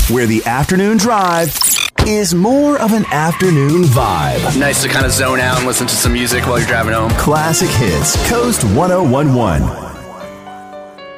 where the afternoon drive is more of an afternoon vibe. Nice to kind of zone out and listen to some music while you're driving home. Classic Hits, Coast 1011.